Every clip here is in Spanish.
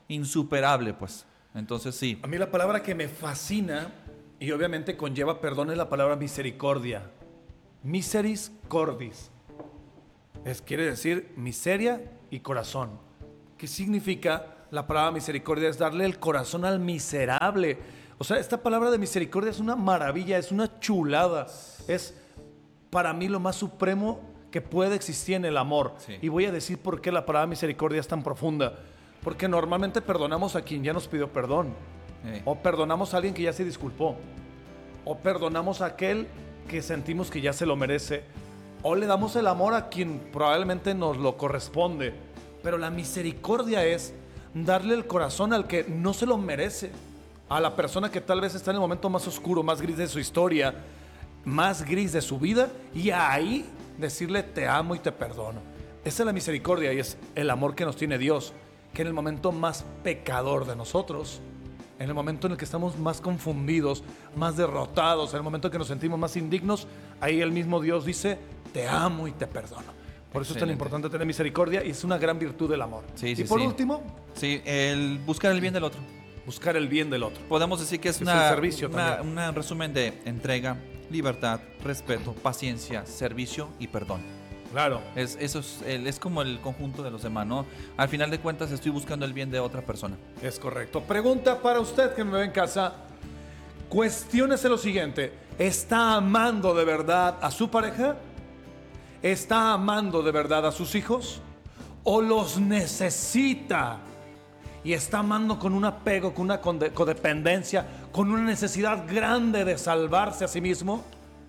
insuperable, pues. Entonces sí. A mí la palabra que me fascina y obviamente conlleva perdón es la palabra misericordia. Miseris cordis. Quiere decir miseria y corazón. ¿Qué significa la palabra misericordia? Es darle el corazón al miserable. O sea, esta palabra de misericordia es una maravilla, es una chulada. Es para mí lo más supremo que puede existir en el amor. Sí. Y voy a decir por qué la palabra misericordia es tan profunda. Porque normalmente perdonamos a quien ya nos pidió perdón. O perdonamos a alguien que ya se disculpó. O perdonamos a aquel que sentimos que ya se lo merece. O le damos el amor a quien probablemente nos lo corresponde. Pero la misericordia es darle el corazón al que no se lo merece. A la persona que tal vez está en el momento más oscuro, más gris de su historia, más gris de su vida. Y ahí decirle te amo y te perdono. Esa es la misericordia y es el amor que nos tiene Dios. Que en el momento más pecador de nosotros, en el momento en el que estamos más confundidos, más derrotados, en el momento en que nos sentimos más indignos, ahí el mismo Dios dice, te amo y te perdono. Por eso es tan importante tener misericordia y es una gran virtud del amor. Sí, y por último, el buscar el bien del otro. Buscar el bien del otro. Podemos decir que es el servicio también. Un resumen de entrega, libertad, respeto, paciencia, servicio y perdón. Claro. Eso es como el conjunto de los demás, ¿no? Al final de cuentas estoy buscando el bien de otra persona. Es correcto. Pregunta para usted que me ve en casa. Cuestiónese lo siguiente. ¿Está amando de verdad a su pareja? ¿Está amando de verdad a sus hijos? ¿O los necesita? Y está amando con un apego, con una codependencia, con una necesidad grande de salvarse a sí mismo.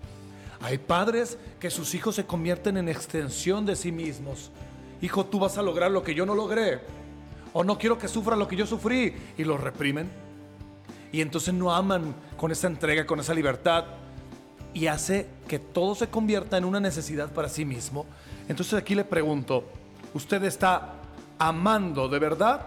Hay padres que sus hijos se convierten en extensión de sí mismos. Hijo, tú vas a lograr lo que yo no logré. O no quiero que sufra lo que yo sufrí. Y los reprimen. Y entonces no aman con esa entrega, con esa libertad. Y hace que todo se convierta en una necesidad para sí mismo. Entonces aquí le pregunto, ¿usted está amando de verdad?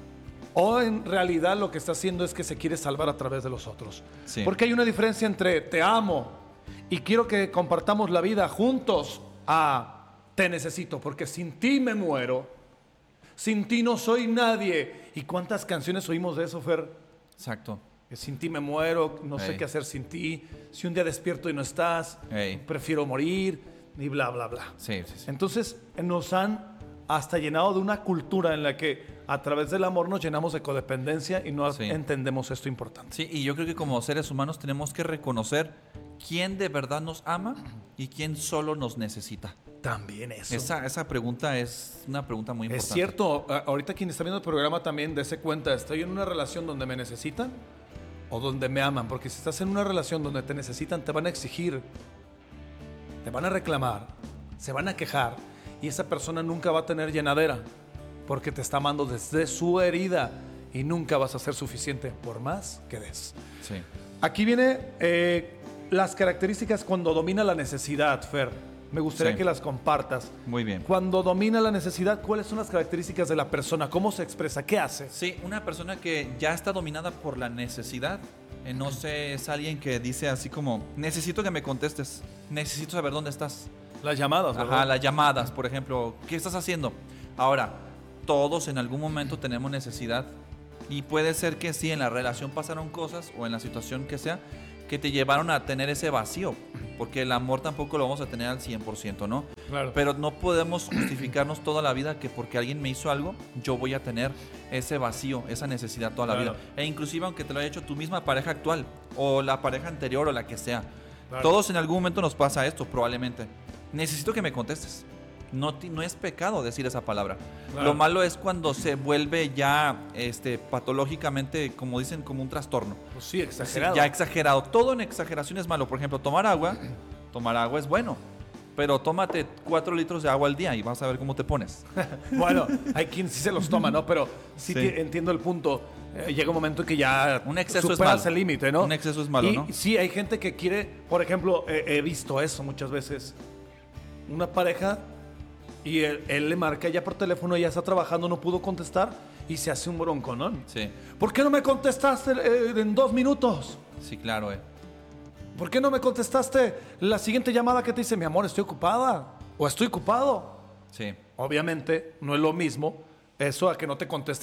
¿O en realidad lo que está haciendo es que se quiere salvar a través de los otros? Sí. Porque hay una diferencia entre te amo y quiero que compartamos la vida juntos a te necesito porque sin ti me muero, sin ti no soy nadie. ¿Y cuántas canciones oímos de eso, Fer? Exacto. Que sin ti me muero, no sé qué hacer sin ti, si un día despierto y no estás, prefiero morir y bla, bla, bla. Sí. Entonces nos han hasta llenado de una cultura en la que a través del amor nos llenamos de codependencia y no entendemos esto importante. Sí, y yo creo que como seres humanos tenemos que reconocer quién de verdad nos ama y quién solo nos necesita. También eso. Esa pregunta es una pregunta muy importante. Es cierto, ahorita quien está viendo el programa también dése cuenta, ¿estoy en una relación donde me necesitan o donde me aman? Porque si estás en una relación donde te necesitan, te van a exigir, te van a reclamar, se van a quejar y esa persona nunca va a tener llenadera porque te está amando desde su herida y nunca vas a ser suficiente por más que des. Sí. Aquí viene las características cuando domina la necesidad, Fer. Me gustaría que las compartas. Muy bien. Cuando domina la necesidad, ¿cuáles son las características de la persona? ¿Cómo se expresa? ¿Qué hace? Sí, una persona que ya está dominada por la necesidad. No sé, es alguien que dice así como, necesito que me contestes, necesito saber dónde estás. Las llamadas, ¿verdad? Ajá, las llamadas, por ejemplo. ¿Qué estás haciendo? Ahora, todos en algún momento tenemos necesidad. Y puede ser que sí, en la relación pasaron cosas o en la situación que sea, que te llevaron a tener ese vacío. Porque el amor tampoco lo vamos a tener al 100%, ¿no? Claro. Pero no podemos justificarnos toda la vida que porque alguien me hizo algo, yo voy a tener ese vacío, esa necesidad toda la vida. E inclusive aunque te lo haya hecho tu misma pareja actual o la pareja anterior o la que sea. Claro. Todos en algún momento nos pasa esto, probablemente. Necesito que me contestes. No es pecado decir esa palabra. Claro. Lo malo es cuando se vuelve ya patológicamente, como dicen, como un trastorno. Pues sí, exagerado. Sí, ya exagerado. Todo en exageración es malo. Por ejemplo, tomar agua es bueno. Pero tómate 4 litros de agua al día y vas a ver cómo te pones. Bueno, hay quien sí se los toma, ¿no? Pero sí. Entiendo el punto. Llega un momento que ya un exceso superas es malo. El límite, ¿no? Un exceso es malo, ¿no? Sí, hay gente que quiere, por ejemplo, he visto eso muchas veces. Una pareja y él le marca ya por teléfono, ya está trabajando, no pudo contestar y se hace un bronco, ¿no? Sí. ¿Por qué no me contestaste en 2 minutos? Sí, claro, ¿Por qué no me contestaste la siguiente llamada que te dice, mi amor, estoy ocupada o estoy ocupado? Sí. Obviamente no es lo mismo eso a que no te conteste